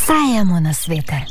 Sajamo na svete.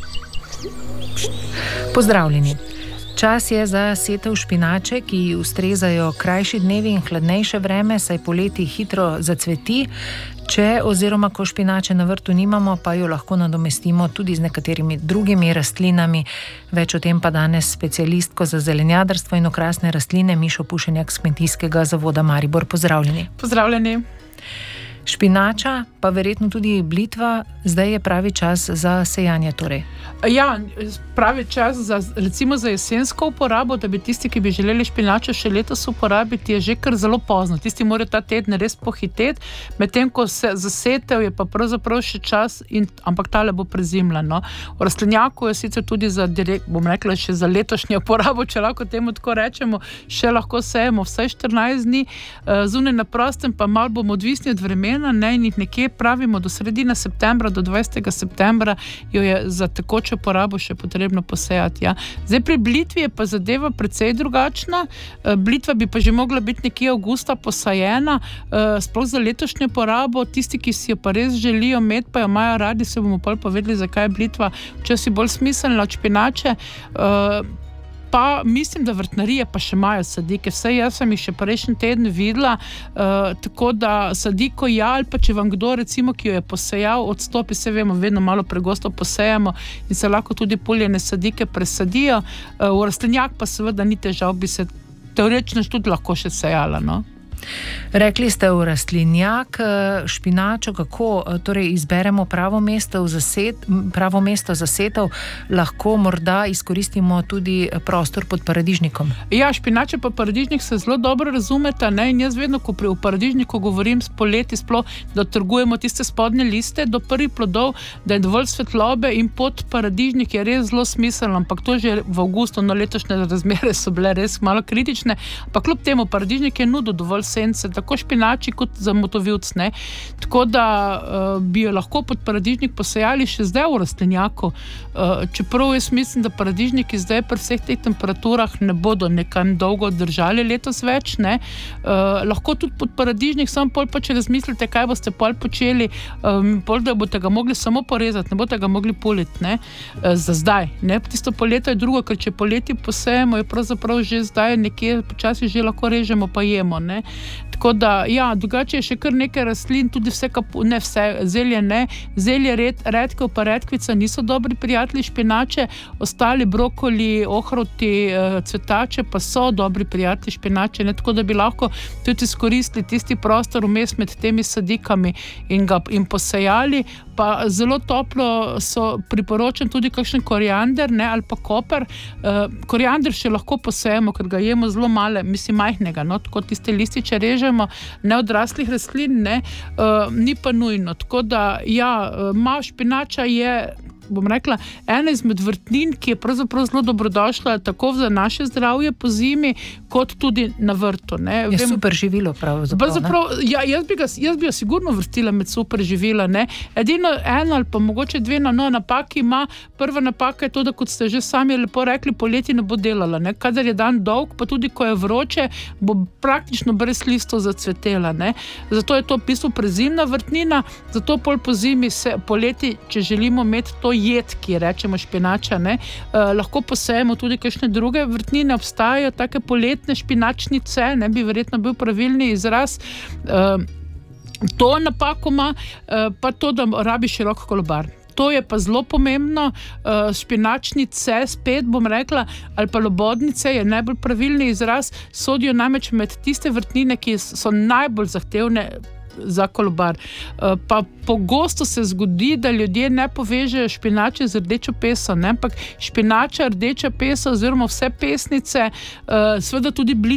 Pozdravljeni. Čas je za setev špinače, ki ustrezajo krajši dnevi in hladnejše vreme, saj poleti hitro zacveti. Če oziroma ko špinače na vrtu nimamo, pa jo lahko nadomestimo tudi z nekaterimi drugimi rastlinami. Več o tem pa danes specialistko za zelenjadarstvo in okrasne rastline Mišo Pušenjak z Kmetijskega zavoda Maribor. Pozdravljeni. Pozdravljeni. Špinača, pa verjetno tudi blitva, zdaj je pravi čas za sejanje torej. Ja, pravi čas recimo za jesensko uporabo, da bi tisti, ki bi želeli špinačo še letos uporabiti, je že kar zelo pozno. Tisti morajo ta teden res pohiteti, medtem ko se zasetev je pa pravzaprav še čas, ampak tale bo prezimljen. No. V rastlinjaku je sicer tudi še za letošnjo uporabo, če lahko temu tako rečemo, še lahko sejemo vsaj 14 dni, zunaj na prostem pa malo bomo odvisni od vremena, in jih nekje pravimo do sredine septembra, do 20. septembra jo je za tekočo porabo še potrebno posejati. Ja. Zdaj pri blitvi je pa zadeva precej drugačna. Blitva bi pa že mogla biti nekje avgusta posajena, sploh za letošnjo porabo. Tisti, ki si jo pa res želijo imeti, pa jo imajo radi, se bomo pol povedali, zakaj je blitva včasih bolj smiselna od špinače. Pa mislim, da vrtnarije pa še imajo sadike. Vse jaz sem jih še prejšnji teden videla, tako da sadiko ali pa če vam kdo recimo, ki jo je posejal, odstopi, se vemo, vedno malo pregosto posejamo in se lahko tudi poljene sadike presadijo. V rastlinjak pa seveda ni težav, bi se teoretično tudi lahko še sejala, no. Rekli ste v rastlinjak, špinačo, kako torej izberemo pravo mesto za setev, lahko morda izkoristimo tudi prostor pod paradižnikom. Ja, špinača pa paradižnik se zelo dobro razumeta, in jaz vedno, ko v paradižniku govorim poleti sploh, da trgujemo tiste spodnje liste do prvih plodov, da je dovolj svetlobe in pod paradižnik je res zelo smiselno, ampak to že v avgustu, letošnje razmere so bile res malo kritične, pa kljub temu paradižnik je nudil dovolj sence, tako špinači kot za motovilc, Tako da bi jo lahko pod paradižnik posejali še zdaj v rastlinjaku. Čeprav jaz mislim, da paradižniki zdaj pri vseh teh temperaturah ne bodo nekam dolgo držali letos več, Lahko tudi pod paradižnik, samo pol pa če razmislite, kaj boste pol počeli, pol da boste ga mogli samo porezati, ne boste ga mogli puliti, za zdaj, Tisto poletje je drugo, ker če poleti posejemo, je pravzaprav že zdaj nekje počasi že lahko režemo pa jemo, Tako da, ja, drugače je še kar nekaj rastlin, tudi ne vse, zelje redkev pa redkvica niso dobri prijatelji špinače, ostali brokoli, ohroti, cvetače pa so dobri prijatelji špinače, Tako da bi lahko tudi izkoristili tisti prostor vmes med temi sadikami in posejali, pa zelo toplo priporočam tudi kakšen koriander, ali pa koper. Koriander še lahko posejemo, ker ga jemo zelo majhnega, tako tiste lističe režemo, neodraslih rastlin, ni pa nujno. Tako da, ja, špinača je, bom rekla, ena izmed vrtnin, ki je pravzaprav zelo dobrodošla tako za naše zdravje po zimi, kot tudi na vrtu. Je super živilo pravzaprav. Ja, jaz bi jo sigurno vrstila med super živila. Edino eno ali pa mogoče dve napaki ima. Prva napaka je to, da kot ste že sami lepo rekli, poleti ne bo delala. Kadar je dan dolg, pa tudi ko je vroče, bo praktično brez listov zacvetela. Zato je to v bistvu prezimna vrtnina, zato pol po zimi poleti, če želimo imeti to jed, ki rečemo špinača, lahko posejemo tudi kakšne druge vrtnine, obstajajo take poletne špinačnice, bi verjetno bil pravilni izraz. To napako ima, pa to, da rabi širok kolobar. To je pa zelo pomembno, špinačnice, spet bom rekla, ali pa lobodnice je najbolj pravilni izraz, sodijo namreč med tiste vrtnine, ki so najbolj zahtevne za kolobar. Pa pogosto se zgodi, da ljudje ne povežejo špinače z rdečo peso, ampak špinača, rdeča pesa oziroma vse pesnice, seveda tudi